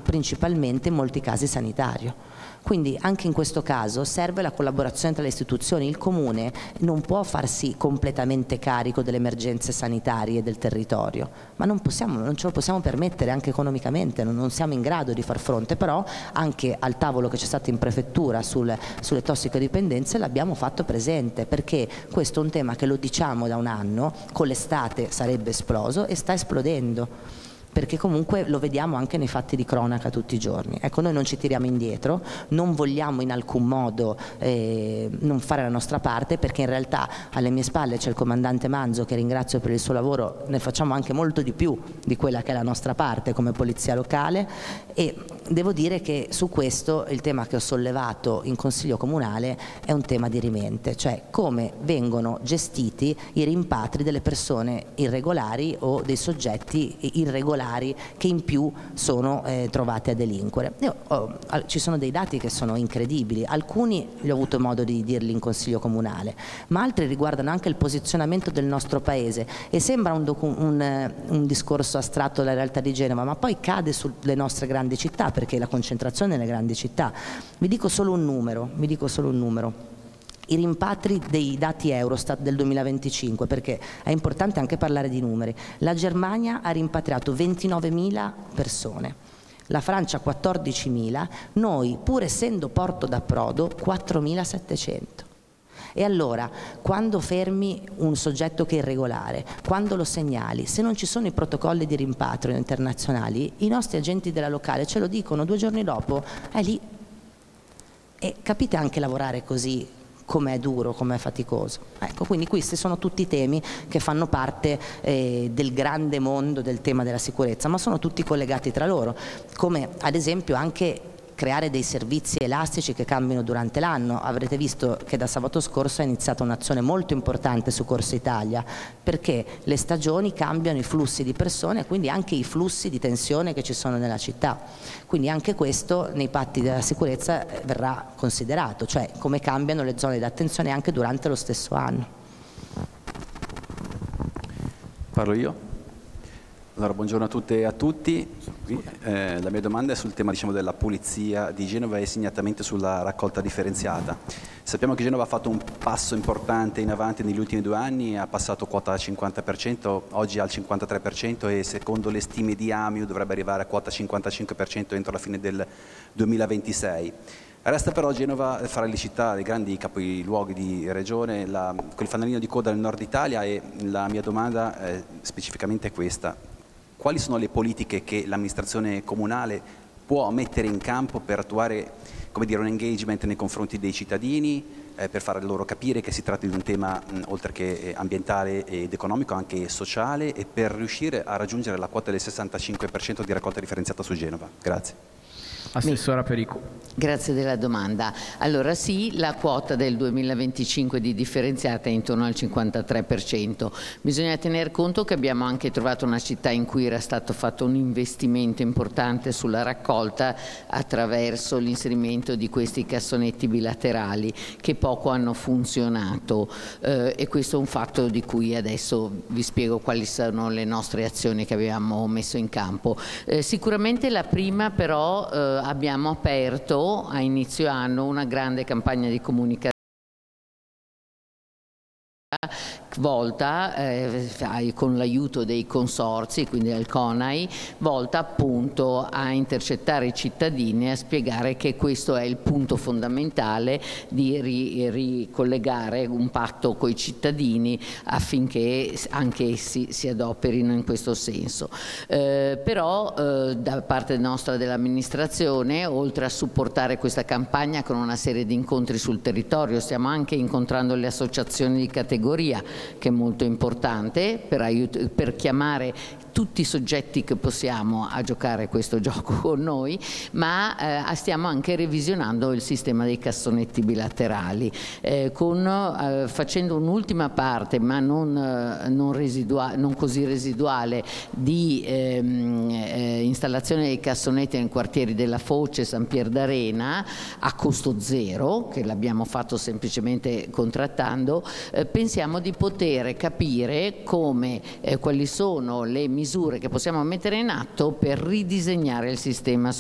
principalmente in molti casi sanitario. Quindi anche in questo caso serve la collaborazione tra le istituzioni. Il Comune non può farsi completamente carico delle emergenze sanitarie del territorio, ma non ce lo possiamo permettere anche economicamente, non siamo in grado di far fronte, però anche al tavolo che c'è stato in prefettura sulle tossicodipendenze l'abbiamo fatto presente, perché questo è un tema che lo diciamo da un anno, con l'estate sarebbe esploso e sta esplodendo, perché comunque lo vediamo anche nei fatti di cronaca tutti i giorni. Ecco, noi non ci tiriamo indietro, non vogliamo in alcun modo non fare la nostra parte, perché in realtà alle mie spalle c'è il comandante Manzo, che ringrazio per il suo lavoro, ne facciamo anche molto di più di quella che è la nostra parte come polizia locale, e devo dire che su questo il tema che ho sollevato in Consiglio Comunale è un tema dirimente, cioè come vengono gestiti i rimpatri delle persone irregolari o dei soggetti irregolari che in più sono trovati a delinquere. Ci sono dei dati che sono incredibili, alcuni li ho avuto modo di dirli in Consiglio Comunale, ma altri riguardano anche il posizionamento del nostro Paese, e sembra un discorso astratto della realtà di Genova, ma poi cade sulle nostre grandi città, perché la concentrazione nelle grandi città. Vi dico solo un numero. I rimpatri dei dati Eurostat del 2025, perché è importante anche parlare di numeri. La Germania ha rimpatriato 29.000 persone, la Francia 14.000, noi, pur essendo porto d'approdo, 4.700. E allora, quando fermi un soggetto che è irregolare, quando lo segnali, se non ci sono i protocolli di rimpatrio internazionali, i nostri agenti della locale ce lo dicono 2 giorni dopo, è lì. E capite anche lavorare così, com'è duro, com'è faticoso. Ecco, quindi questi sono tutti temi che fanno parte del grande mondo del tema della sicurezza, ma sono tutti collegati tra loro, come ad esempio anche creare dei servizi elastici che cambino durante l'anno. Avrete visto che da sabato scorso è iniziata un'azione molto importante su Corsa Italia, perché le stagioni cambiano i flussi di persone e quindi anche i flussi di tensione che ci sono nella città. Quindi anche questo nei patti della sicurezza verrà considerato, cioè come cambiano le zone di attenzione anche durante lo stesso anno. Parlo io? Allora, buongiorno a tutte e a tutti. La mia domanda è sul tema, della pulizia di Genova e segnatamente sulla raccolta differenziata. Sappiamo che Genova ha fatto un passo importante in avanti negli ultimi 2 anni, ha passato quota al 50%, oggi al 53%, e secondo le stime di AMIU dovrebbe arrivare a quota 55% entro la fine del 2026. Resta però Genova fra le città, le grandi capoluoghi di regione, quel fanalino di coda nel nord Italia, e la mia domanda specificamente è questa. Quali sono le politiche che l'amministrazione comunale può mettere in campo per attuare, un engagement nei confronti dei cittadini, per far loro capire che si tratta di un tema oltre che ambientale ed economico anche sociale, e per riuscire a raggiungere la quota del 65% di raccolta differenziata su Genova? Grazie. Assessora Perico. Grazie della domanda. Allora sì, la quota del 2025 di differenziata è intorno al 53%. Bisogna tener conto che abbiamo anche trovato una città in cui era stato fatto un investimento importante sulla raccolta attraverso l'inserimento di questi cassonetti bilaterali che poco hanno funzionato, e questo è un fatto di cui adesso vi spiego quali sono le nostre azioni che abbiamo messo in campo. Sicuramente la prima però abbiamo aperto a inizio anno una grande campagna di comunicazione volta, con l'aiuto dei consorzi, quindi del CONAI, volta appunto a intercettare i cittadini e a spiegare che questo è il punto fondamentale di ricollegare un patto coi cittadini affinché anche essi si adoperino in questo senso. Però da parte nostra dell'amministrazione, oltre a supportare questa campagna con una serie di incontri sul territorio, stiamo anche incontrando le associazioni di categoria, che è molto importante per chiamare tutti i soggetti che possiamo a giocare questo gioco con noi, ma stiamo anche revisionando il sistema dei cassonetti bilaterali, facendo un'ultima parte, ma non così residuale, di installazione dei cassonetti nei quartieri della Foce, San Pier d'Arena, a costo zero, che l'abbiamo fatto semplicemente contrattando. Pensiamo di poter capire quali sono le misure che possiamo mettere in atto per ridisegnare il sistema